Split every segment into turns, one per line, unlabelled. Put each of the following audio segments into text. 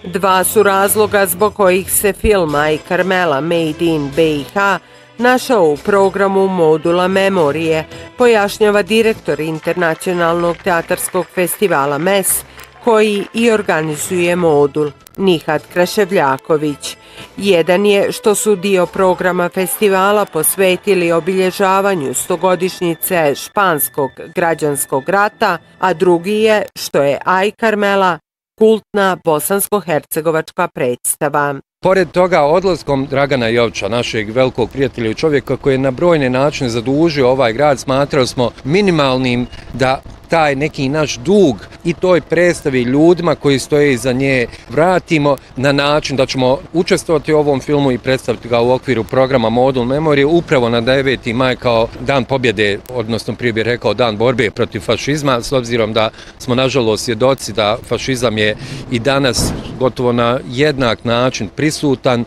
Dva su razloga zbog kojih se film Aj Karmela Made in BiH našao u programu modula Memorije, pojašnjava direktor Internacionalnog teatarskog festivala MES, koji i organizuje modul, Nihat Kraševljaković. Jedan je što su dio programa festivala posvetili obilježavanju 100-godišnjice Španskog građanskog rata, a drugi je što je Aj Karmela kultna bosansko-hercegovačka predstava.
Pored toga, odlaskom Dragana Jovića, našeg velikog prijatelja i čovjeka koji je na brojne načine zadužio ovaj grad, smatrali smo minimalnim da taj neki naš dug i toj predstavi ljudima koji stoje iza nje vratimo na način da ćemo učestvovati u ovom filmu i predstaviti ga u okviru programa Modul Memorije upravo na 9. maj kao dan pobjede, odnosno prije bih rekao dan borbe protiv fašizma, s obzirom da smo nažalost svjedoci da fašizam je i danas gotovo na jednak način prisutan.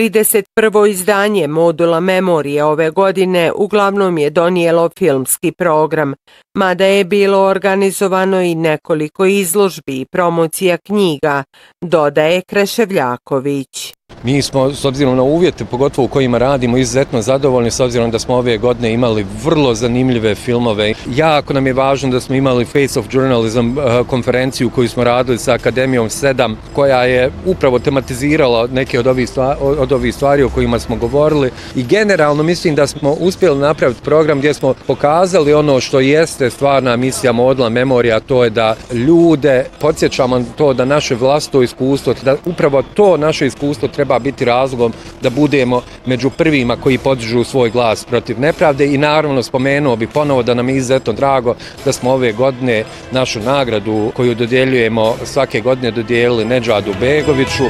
31. izdanje modula Memorije ove godine uglavnom je donijelo filmski program, mada je bilo organizovano i nekoliko izložbi i promocija knjiga, dodaje Kraševljaković.
Mi smo, s obzirom na uvjete, pogotovo u kojima radimo, izuzetno zadovoljni, s obzirom da smo ove godine imali vrlo zanimljive filmove. Jako nam je važno da smo imali Face of Journalism konferenciju koju smo radili sa Akademijom 7, koja je upravo tematizirala neke od ovih stvari o kojima smo govorili. I generalno mislim da smo uspjeli napraviti program gdje smo pokazali ono što jeste stvarna misija modula Memorija, a to je da ljude podsjećamo to da naše vlastito iskustvo, da upravo to naše iskustvo treba biti razlogom da budemo među prvima koji podižu svoj glas protiv nepravde i naravno spomenuo bi ponovo da nam je izuzetno drago da smo ove godine našu nagradu koju dodjeljujemo svake godine dodijelili Nedžadu Begoviću.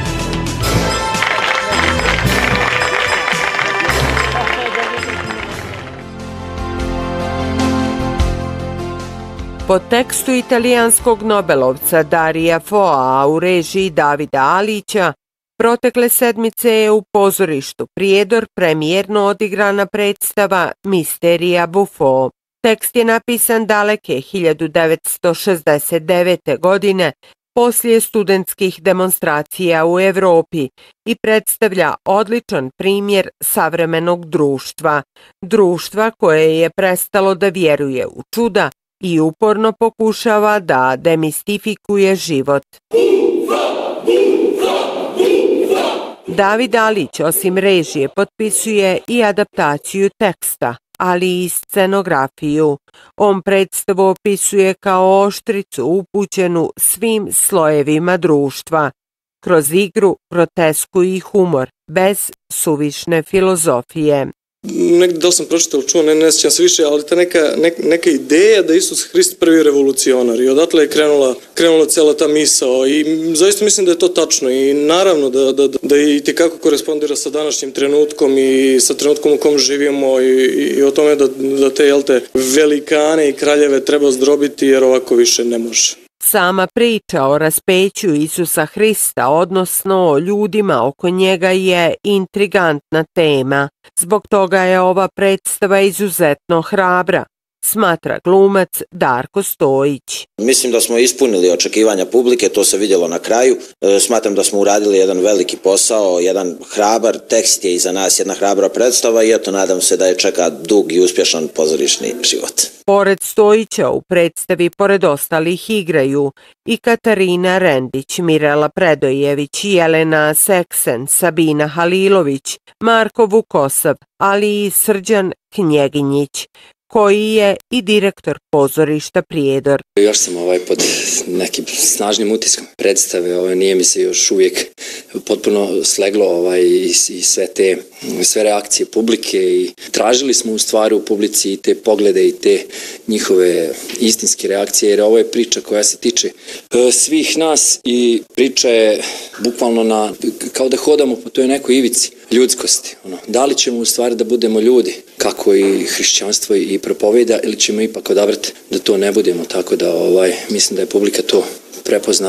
Po tekstu italijanskog nobelovca Darija Foa u režiji Davida Alića, protekle sedmice je u pozorištu Prijedor premijerno odigrana predstava Misterija Buffo. Tekst je napisan daleke 1969. godine poslije studentskih demonstracija u Evropi i predstavlja odličan primjer savremenog društva. Društva koje je prestalo da vjeruje u čuda i uporno pokušava da demistifikuje život. David Alić osim režije potpisuje i adaptaciju teksta, ali i scenografiju. On predstavu opisuje kao oštricu upućenu svim slojevima društva, kroz igru, grotesku i humor, bez suvišne filozofije.
Negdje da li sam pročitao, čuo, ne sjećam se više, ali ta neka ideja da Isus Hrist prvi revolucionar i odatle je krenula cela ta misao i zaista mislim da je to tačno i naravno da i tekako korespondira sa današnjim trenutkom i sa trenutkom u kom živimo i o tome da te velikane i kraljeve treba zdrobiti jer ovako više ne može.
Sama priča o raspeću Isusa Hrista, odnosno o ljudima oko njega, je intrigantna tema. Zbog toga je ova predstava izuzetno hrabra, smatra glumac Darko Stojić.
Mislim da smo ispunili očekivanja publike, to se vidjelo na kraju. Smatram da smo uradili jedan veliki posao, jedan hrabar tekst je iza nas, jedna hrabra predstava i eto nadam se da je čeka dug i uspješan pozorišni život.
Pored Stojića u predstavi pored ostalih igraju i Katarina Rendić, Mirela Predojević, Jelena Seksen, Sabina Halilović, Marko Vukosav, ali i Srđan Knjeginjić, koji je i direktor pozorišta Prijedor.
Još sam pod nekim snažnim utiskom predstave, nije mi se još uvijek potpuno sleglo i sve reakcije publike i tražili smo u stvari u publici i te poglede i te njihove istinske reakcije, jer ovo je priča koja se tiče svih nas i priča je bukvalno kao da hodamo po toj nekoj ivici ljudskosti. Da li ćemo u stvari da budemo ljudi, kako i hrišćanstvo i propovjeda, ili ćemo ipak odabrati da to ne budemo, tako da mislim da je publika to prepoznala.